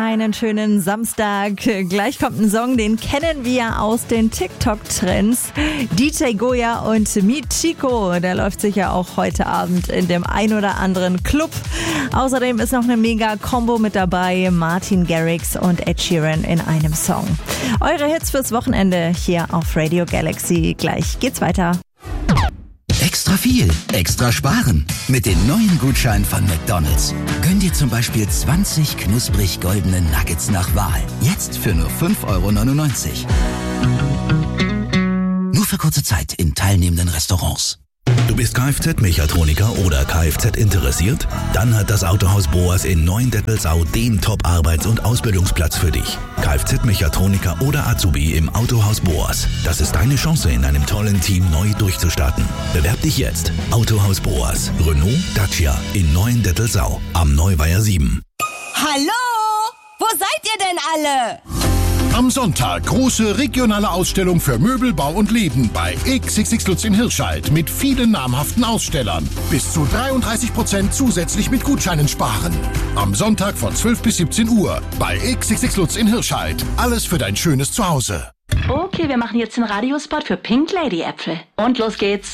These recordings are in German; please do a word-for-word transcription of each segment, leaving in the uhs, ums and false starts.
Einen schönen Samstag. Gleich kommt ein Song, den kennen wir aus den TikTok-Trends. D J Goya und Michiko. Der läuft sicher auch heute Abend in dem ein oder anderen Club. Außerdem ist noch eine Mega-Kombo mit dabei. Martin Garrix und Ed Sheeran in einem Song. Eure Hits fürs Wochenende hier auf Radio Galaxy. Gleich geht's weiter. Extra viel, extra sparen. Mit den neuen Gutscheinen von McDonald's. Gönn dir zum Beispiel zwanzig knusprig goldene Nuggets nach Wahl. Jetzt für nur fünf Euro neunundneunzig. Nur für kurze Zeit in teilnehmenden Restaurants. Du bist Kfz-Mechatroniker oder Kfz interessiert? Dann hat das Autohaus Boas in Neuendettelsau den Top-Arbeits- und Ausbildungsplatz für dich. Kfz-Mechatroniker oder Azubi im Autohaus Boas. Das ist deine Chance, in einem tollen Team neu durchzustarten. Bewerb dich jetzt. Autohaus Boas. Renault, Dacia in Neuendettelsau am Neuweiher sieben. Hallo? Wo seid ihr denn alle? Am Sonntag große regionale Ausstellung für Möbel, Bau und Leben bei X X X Lutz in Hirscheid mit vielen namhaften Ausstellern. Bis zu dreiunddreißig Prozent zusätzlich mit Gutscheinen sparen. Am Sonntag von zwölf bis siebzehn Uhr bei X X X Lutz in Hirscheid. Alles für dein schönes Zuhause. Okay, wir machen jetzt den Radiospot für Pink Lady Äpfel. Und los geht's.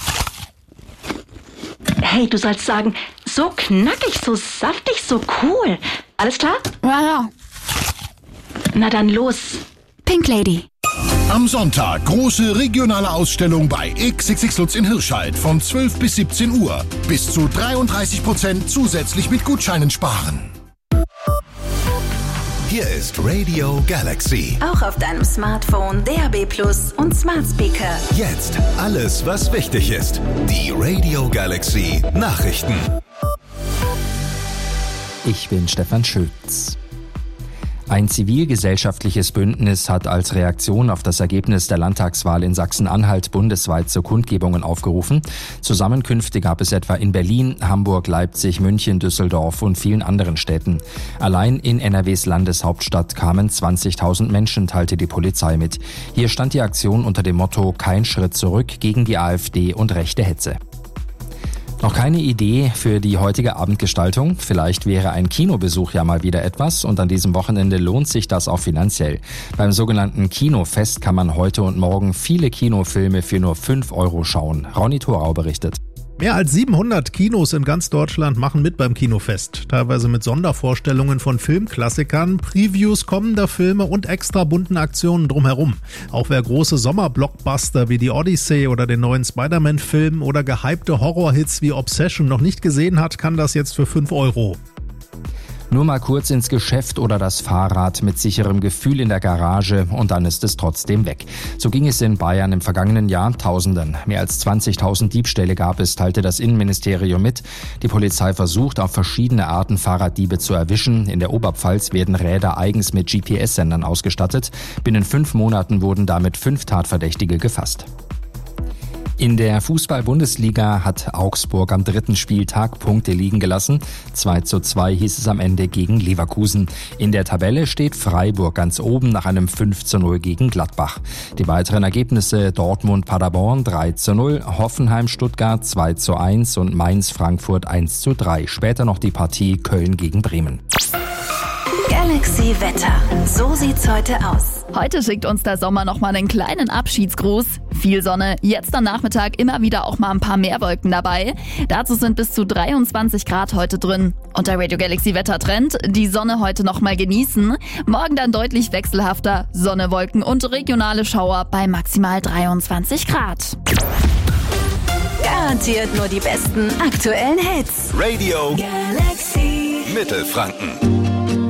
Hey, du sollst sagen, so knackig, so saftig, so cool. Alles klar? Ja, ja. Na dann los. Pink Lady. Am Sonntag große regionale Ausstellung bei X X X Lutz in Hirscheid von zwölf bis siebzehn Uhr. Bis zu dreiunddreißig Prozent zusätzlich mit Gutscheinen sparen. Hier ist Radio Galaxy. Auch auf deinem Smartphone, D A B Plus und Smart Speaker. Jetzt alles, was wichtig ist. Die Radio Galaxy Nachrichten. Ich bin Stefan Schütz. Ein zivilgesellschaftliches Bündnis hat als Reaktion auf das Ergebnis der Landtagswahl in Sachsen-Anhalt bundesweit zu Kundgebungen aufgerufen. Zusammenkünfte gab es etwa in Berlin, Hamburg, Leipzig, München, Düsseldorf und vielen anderen Städten. Allein in N R Ws Landeshauptstadt kamen zwanzigtausend Menschen, teilte die Polizei mit. Hier stand die Aktion unter dem Motto „Kein Schritt zurück gegen die AfD und rechte Hetze“. Noch keine Idee für die heutige Abendgestaltung? Vielleicht wäre ein Kinobesuch ja mal wieder etwas und an diesem Wochenende lohnt sich das auch finanziell. Beim sogenannten Kinofest kann man heute und morgen viele Kinofilme für nur fünf Euro schauen. Ronny Thorau berichtet. Mehr als siebenhundert Kinos in ganz Deutschland machen mit beim Kinofest. Teilweise mit Sondervorstellungen von Filmklassikern, Previews kommender Filme und extra bunten Aktionen drumherum. Auch wer große Sommerblockbuster wie die Odyssey oder den neuen Spider-Man-Film oder gehypte Horrorhits wie Obsession noch nicht gesehen hat, kann das jetzt für fünf Euro. Nur mal kurz ins Geschäft oder das Fahrrad mit sicherem Gefühl in der Garage und dann ist es trotzdem weg. So ging es in Bayern im vergangenen Jahr Tausenden. Mehr als zwanzigtausend Diebstähle gab es, teilte das Innenministerium mit. Die Polizei versucht auf verschiedene Arten Fahrraddiebe zu erwischen. In der Oberpfalz werden Räder eigens mit G P S-Sendern ausgestattet. Binnen fünf Monaten wurden damit fünf Tatverdächtige gefasst. In der Fußball-Bundesliga hat Augsburg am dritten Spieltag Punkte liegen gelassen. zwei zu zwei hieß es am Ende gegen Leverkusen. In der Tabelle steht Freiburg ganz oben nach einem fünf zu null gegen Gladbach. Die weiteren Ergebnisse: Dortmund-Paderborn drei zu null, Hoffenheim-Stuttgart zwei zu eins und Mainz-Frankfurt eins zu drei. Später noch die Partie Köln gegen Bremen. Galaxy Wetter. So sieht's heute aus. Heute schickt uns der Sommer noch mal einen kleinen Abschiedsgruß. Viel Sonne, jetzt am Nachmittag immer wieder auch mal ein paar mehr Wolken dabei. Dazu sind bis zu dreiundzwanzig Grad heute drin. Und der Radio Galaxy Wettertrend: die Sonne heute noch mal genießen. Morgen dann deutlich wechselhafter. Sonne, Wolken und regionale Schauer bei maximal dreiundzwanzig Grad. Garantiert nur die besten aktuellen Hits. Radio Galaxy Mittelfranken.